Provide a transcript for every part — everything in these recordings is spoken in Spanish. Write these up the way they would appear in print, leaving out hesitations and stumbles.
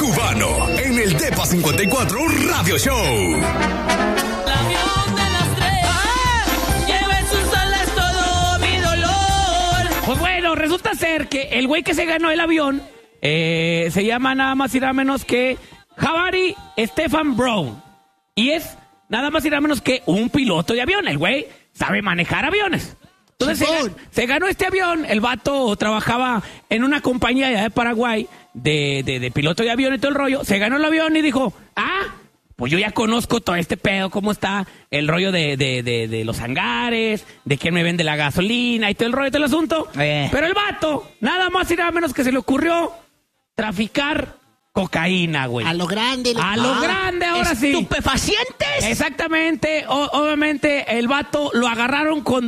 Cubano en el Depa 54 Radio Show. El avión de las 3 lleva en sus alas todo mi dolor. Pues bueno, resulta ser que el güey que se ganó el avión se llama nada más y nada menos que Javari Stefan Brown. Y es nada más y nada menos que un piloto de avión. El güey sabe manejar aviones. Entonces se ganó este avión. El vato trabajaba en una compañía de Paraguay de piloto de avión y todo el rollo. Se ganó el avión y dijo, pues yo ya conozco todo este pedo, cómo está el rollo de los hangares, de quién me vende la gasolina y todo el rollo, todo el asunto. Pero el vato, nada más y nada menos que se le ocurrió traficar cocaína, güey. A lo grande. A lo grande, ahora sí. ¿Estupefacientes? Exactamente. Obviamente, el vato lo agarraron con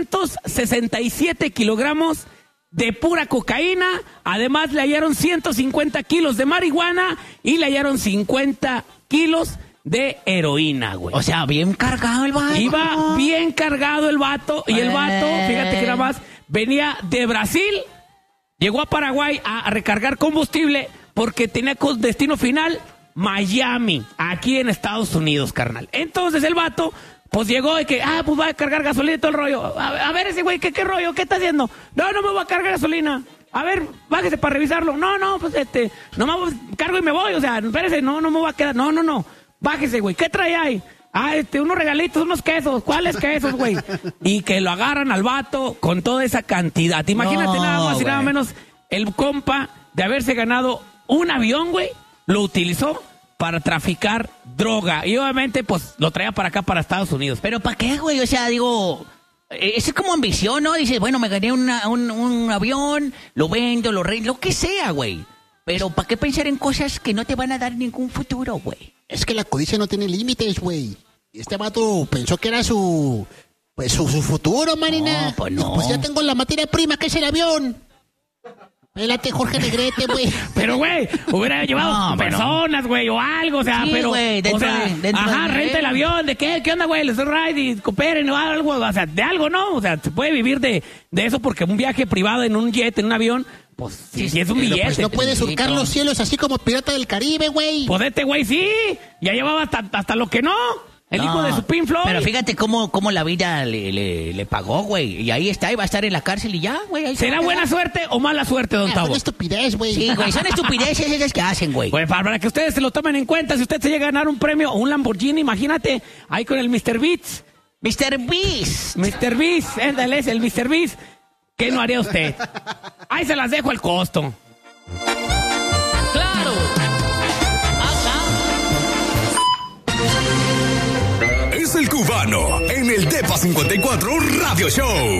267 kilogramos de pura cocaína. Además, le hallaron 150 kilos de marihuana y le hallaron 50 kilos de heroína, güey. O sea, bien cargado el vato. Iba bien cargado el vato. Y el vato, fíjate que nada más, venía de Brasil, llegó a Paraguay a recargar combustible porque tenía destino final Miami, aquí en Estados Unidos, carnal. Entonces el vato, pues llegó y que, pues va a cargar gasolina y todo el rollo. A ver ese güey, ¿qué rollo? ¿Qué está haciendo? No me voy a cargar gasolina. A ver, bájese para revisarlo. No, pues nomás cargo y me voy. O sea, espérese, no me voy a quedar. No. Bájese, güey. ¿Qué trae ahí? Unos regalitos, unos quesos. ¿Cuáles quesos, güey? Y que lo agarran al vato con toda esa cantidad. Imagínate nada más y nada menos el compa de haberse ganado un avión, güey, lo utilizó para traficar droga. Y obviamente, pues, lo traía para acá, para Estados Unidos. ¿Pero para qué, güey? O sea, digo, es como ambición, ¿no? Dices, bueno, me gané un avión, lo vendo, lo que sea, güey. Pero ¿para qué pensar en cosas que no te van a dar ningún futuro, güey? Es que la codicia no tiene límites, güey. Este vato pensó que era su futuro, manina. No, pues no. Pues ya tengo la materia prima, que es el avión. Pélate, Jorge Negrete, güey. Pero, güey, hubiera llevado personas, güey, o algo, o sea, sí, pero... Güey, dentro renta el avión, ¿de qué? ¿Qué onda, güey? Les doy ride y cooperen o algo, o sea, de algo, ¿no? O sea, se puede vivir de eso porque un viaje privado en un jet, en un avión, pues, sí es un billete. Pues no puede surcar los cielos así como Pirata del Caribe, güey. Pues este güey sí, ya llevaba hasta lo que no. El hijo de su Pink Floyd. Pero fíjate cómo la vida le pagó, güey. Y ahí está, y va a estar en la cárcel y ya, güey. ¿Será buena suerte o mala suerte, don Tavo? Son estupidez, güey. Sí, güey, son estupideces esas que hacen, güey. Pues para que ustedes se lo tomen en cuenta, si usted se llega a ganar un premio o un Lamborghini, imagínate, ahí con el Mr. Beats. Mr. Beast. Mr. Beast, éndale, es el Mr. Beast. ¿Qué no haría usted? Ahí se las dejo al costo. ¡Claro! Es el Cubano en el Depa 54 Radio Show.